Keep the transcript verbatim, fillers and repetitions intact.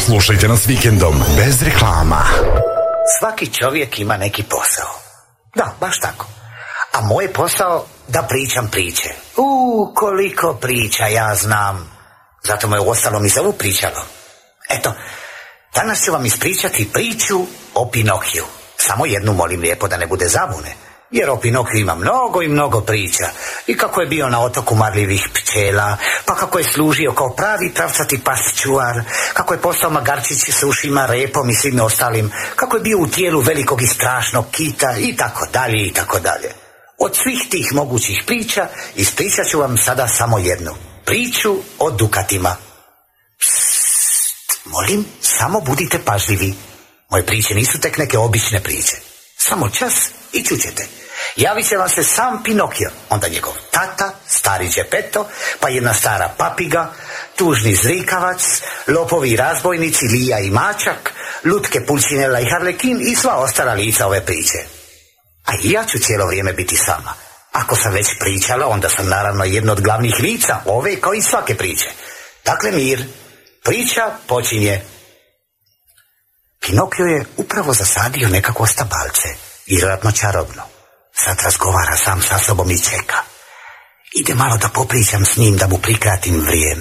Slušajte nas vikendom, bez reklama. Svaki čovjek ima neki posao. Da, baš tako. A moj posao da pričam priče. U koliko priča ja znam. Zato me uostalom i zovu pričalo. Eto, danas ću vam ispričati priču o Pinokiju. Samo jednu molim lijepo da ne bude zabune. Jer o Pinokiju ima mnogo i mnogo priča. I kako je bio na otoku marljivih pčela, pa kako je služio kao pravi pravcati pas čuvar, kako je postao magarčić s ušima, repom i svim ostalim, kako je bio u tijelu velikog i strašnog kita i tako dalje i tako dalje. Od svih tih mogućih priča ispričat ću vam sada samo jednu. Priču o dukatima. Psst, molim, samo budite pažljivi. Moje priče nisu tek neke obične priče. Samo čas i čućete. Javit će vam se sam Pinokio, onda njegov tata, stari Đepeto, pa jedna stara papiga, tužni zrikavac, lopovi i razbojnici, Lija i Mačak, lutke Pulcinella i Harlekin i sva ostala lica ove priče. A i ja ću cijelo vrijeme biti sama. Ako sam već pričala, onda sam naravno jedno od glavnih lica ove kao i svake priče. Dakle, mir. Priča počinje. Pinokio je upravo zasadio nekako stabalce, vjerojatno čarobno. Sad razgovara sam sa sobom i čeka. Ide malo da popričam s njim, da mu prikratim vrijeme.